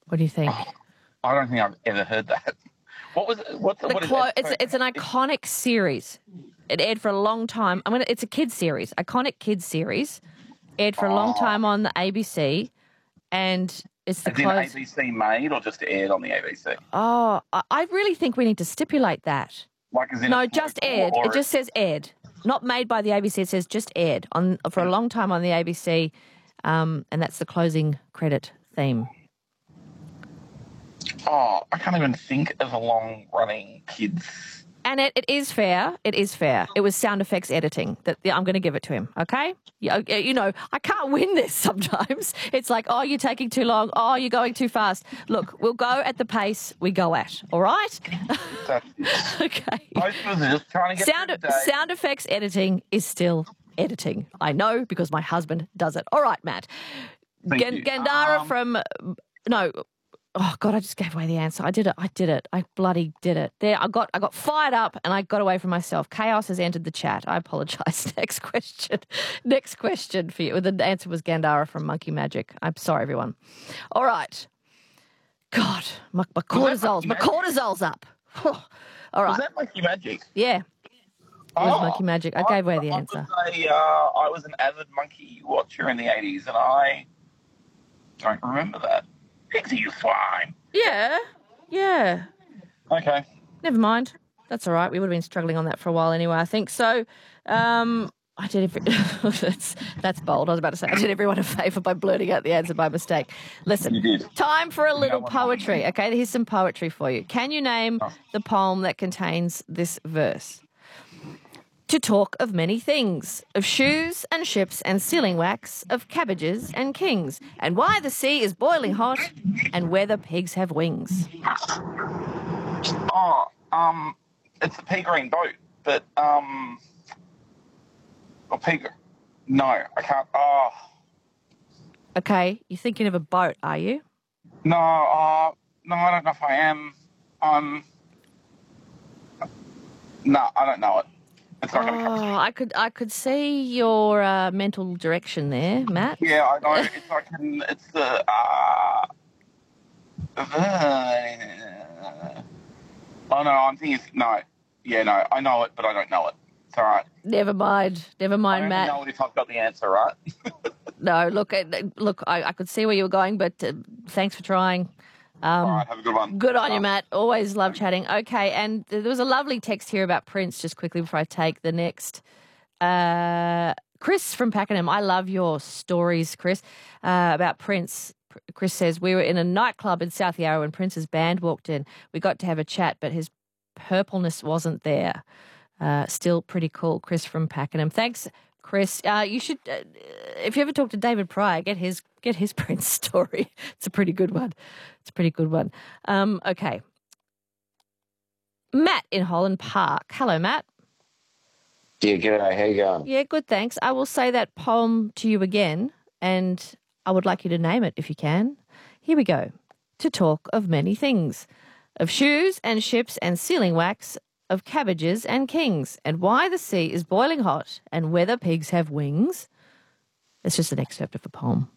What do you think? Oh, I don't think I've ever heard that. What was it? What is it? It's an iconic series. It aired for a long time. It's a kids series, iconic kids series. Aired for a long time on the ABC, and it's the close. ABC made or just aired on the ABC? Oh, I really think we need to stipulate that. Like as in No, just aired. It just says aired, not made by the ABC. It says just aired for a long time on the ABC, and that's the closing credit theme. Oh, I can't even think of a long-running kids. And it is fair. It is fair. It was sound effects editing. I'm going to give it to him, okay? You know, I can't win this sometimes. It's like, oh, you're taking too long. Oh, you're going too fast. Look, we'll go at the pace we go at, all right? Okay. Most of us are just trying to get sound effects editing is still editing. I know because my husband does it. All right, Matt. Gandara from... No... Oh God! I just gave away the answer. I did it. I bloody did it. There, I got fired up and I got away from myself. Chaos has entered the chat. I apologise. Next question. Next question for you. The answer was Gandara from Monkey Magic. I'm sorry, everyone. All right. God, my cortisol's up. All right. Was that Monkey Magic? Yeah. It was Monkey Magic. I gave away the answer. I was an avid monkey watcher in the 80s, and I don't remember that. Pixie, you swine. Yeah. Okay. Never mind. That's all right. We would have been struggling on that for a while anyway, I think. So, I did that's bold. I was about to say I did everyone a favour by blurting out the answer by mistake. Listen, you did. Time for a little poetry. Okay, here's some poetry for you. Can you name the poem that contains this verse? To talk of many things, of shoes and ships and sealing wax, of cabbages and kings, and why the sea is boiling hot, and whether pigs have wings. It's the pea green boat, but or pea. No, I can't. Okay, you're thinking of a boat, are you? No, I don't know if I am. No, I don't know it. It's not going to come to me. I could see your mental direction there, Matt. Yeah, I know. It's the. Oh no, I'm thinking. No, yeah, no, I know it, but I don't know it. It's all right. Never mind, Matt. I know it if I've got the answer, right? No, look. I could see where you were going, but thanks for trying. All right, have a good one. Good on you, Matt. Always love chatting. Okay, and there was a lovely text here about Prince, just quickly before I take the next. Chris from Pakenham, I love your stories, Chris, about Prince. Chris says, we were in a nightclub in South Yarra when Prince's band walked in. We got to have a chat, but his purpleness wasn't there. Still pretty cool, Chris from Pakenham. Thanks, Chris. You should, if you ever talk to David Pryor, get his Prince story. It's a pretty good one. Okay. Matt in Holland Park. Hello, Matt. Yeah, g'day. How you going? Yeah, good, thanks. I will say that poem to you again, and I would like you to name it if you can. Here we go. To talk of many things, of shoes and ships and sealing wax, of cabbages and kings, and why the sea is boiling hot, and whether pigs have wings. It's just an excerpt of a poem.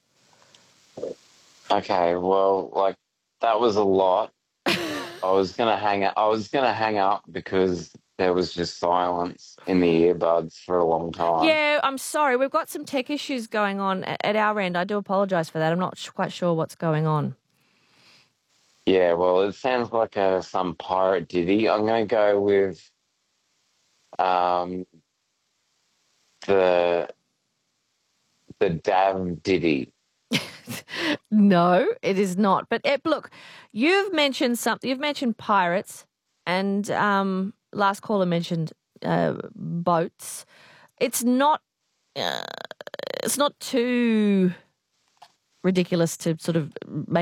Okay, well, that was a lot. I was gonna hang up because there was just silence in the earbuds for a long time. Yeah, I'm sorry. We've got some tech issues going on at our end. I do apologise for that. I'm not quite sure what's going on. Yeah, well, it sounds like some pirate ditty. I'm going to go with the Dav ditty. No, it is not. But look, you've mentioned something. You've mentioned pirates, and last caller mentioned boats. It's not too ridiculous to sort of make